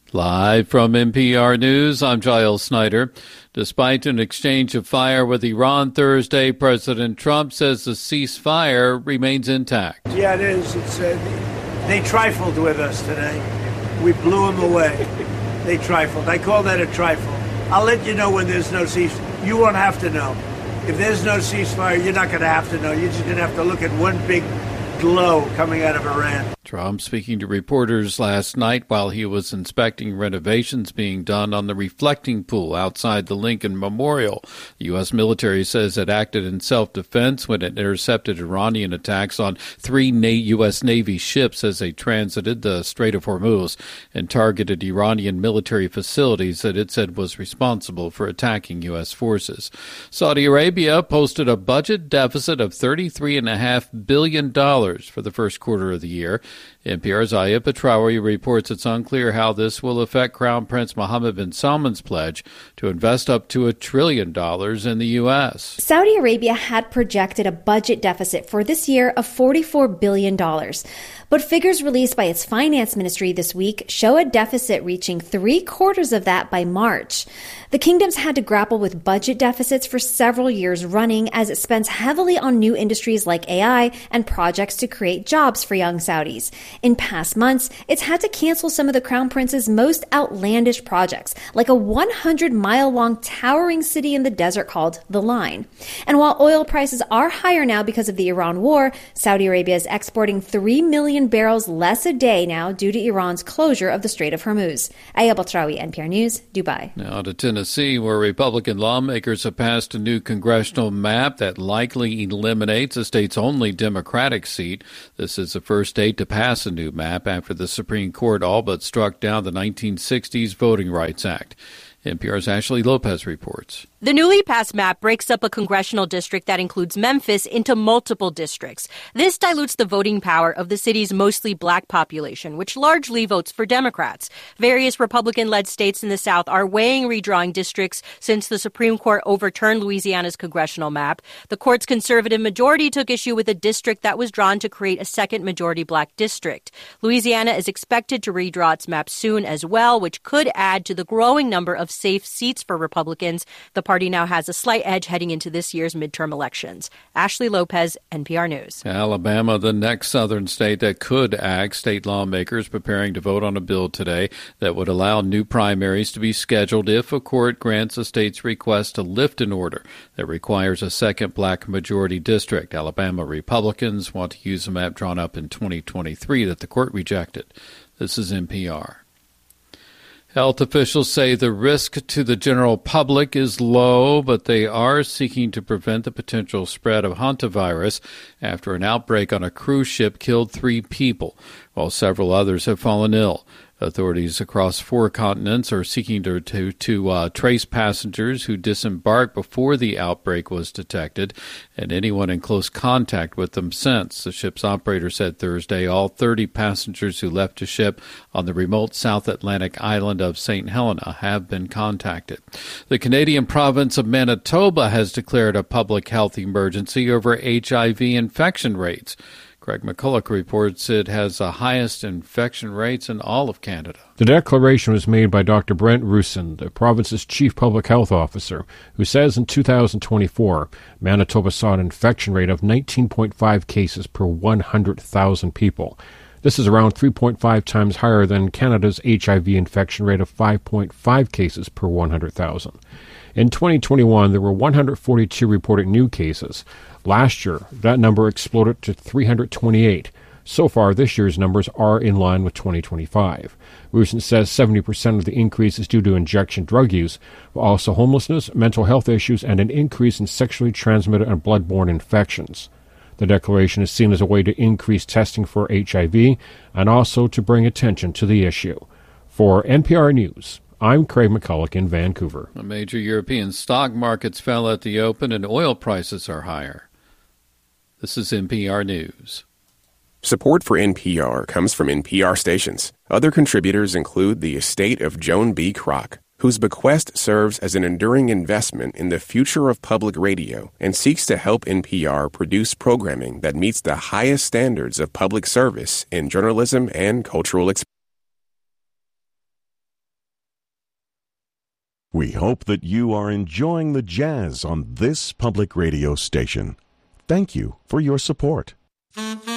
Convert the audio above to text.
Live from NPR News, I'm Giles Snyder. Despite an exchange of fire with Iran Thursday, President Trump says the ceasefire remains intact. Yeah, it is. They trifled with us today. We blew them away. They trifled. I call that a trifle. I'll let you know when there's no ceasefire. You won't have to know. If there's no ceasefire, you're not going to have to know. You're just going to have to look at one big glow coming out of Iran. Trump speaking to reporters last night while he was inspecting renovations being done on the reflecting pool outside the Lincoln Memorial. The U.S. military says it acted in self-defense when it intercepted Iranian attacks on 3 U.S. Navy ships as they transited the Strait of Hormuz and targeted Iranian military facilities that it said was responsible for attacking U.S. forces. Saudi Arabia posted a budget deficit of $33.5 billion for the first quarter of the year. NPR's Aya Petraoui reports it's unclear how this will affect Crown Prince Mohammed bin Salman's pledge to invest up to $1 trillion in the U.S. Saudi Arabia had projected a budget deficit for this year of $44 billion. But figures released by its finance ministry this week show a deficit reaching 3/4 of that by March. The kingdom's had to grapple with budget deficits for several years running as it spends heavily on new industries like AI and projects to create jobs for young Saudis. In past months, it's had to cancel some of the Crown Prince's most outlandish projects, like a 100-mile-long towering city in the desert called The Line. And while oil prices are higher now because of the Iran war, Saudi Arabia is exporting 3 million barrels less a day now due to Iran's closure of the Strait of Hormuz. Aya Petraoui, NPR News, Dubai. Now to Tennessee, where Republican lawmakers have passed a new congressional map that likely eliminates the state's only Democratic seat. This is the first state to pass a new map after the Supreme Court all but struck down the 1960s Voting Rights Act. NPR's Ashley Lopez reports. The newly passed map breaks up a congressional district that includes Memphis into multiple districts. This dilutes the voting power of the city's mostly black population, which largely votes for Democrats. Various Republican-led states in the South are weighing redrawing districts since the Supreme Court overturned Louisiana's congressional map. The court's conservative majority took issue with a district that was drawn to create a second majority black district. Louisiana is expected to redraw its map soon as well, which could add to the growing number of safe seats for Republicans. The party now has a slight edge heading into this year's midterm elections. Ashley Lopez, NPR News. Alabama, the next southern state that could act. State lawmakers preparing to vote on a bill today that would allow new primaries to be scheduled if a court grants the state's request to lift an order that requires a second black majority district. Alabama Republicans want to use a map drawn up in 2023 that the court rejected. This is NPR. Health officials say the risk to the general public is low, but they are seeking to prevent the potential spread of hantavirus after an outbreak on a cruise ship killed 3 people, while several others have fallen ill. Authorities across 4 continents are seeking to trace passengers who disembarked before the outbreak was detected and anyone in close contact with them since. The ship's operator said Thursday all 30 passengers who left the ship on the remote South Atlantic island of St. Helena have been contacted. The Canadian province of Manitoba has declared a public health emergency over HIV infection rates. Craig McCulloch reports it has the highest infection rates in all of Canada. The declaration was made by Dr. Brent Roussin, the province's chief public health officer, who says in 2024, Manitoba saw an infection rate of 19.5 cases per 100,000 people. This is around 3.5 times higher than Canada's HIV infection rate of 5.5 cases per 100,000. In 2021, there were 142 reported new cases. Last year, that number exploded to 328. So far, this year's numbers are in line with 2025. Roussin says 70% of the increase is due to injection drug use, but also homelessness, mental health issues, and an increase in sexually transmitted and blood-borne infections. The declaration is seen as a way to increase testing for HIV and also to bring attention to the issue. For NPR News, I'm Craig McCulloch in Vancouver. The major European stock markets fell at the open and oil prices are higher. This is NPR News. Support for NPR comes from NPR stations. Other contributors include the estate of Joan B. Kroc, whose bequest serves as an enduring investment in the future of public radio and seeks to help NPR produce programming that meets the highest standards of public service in journalism and cultural expression. We hope that you are enjoying the jazz on this public radio station. Thank you for your support.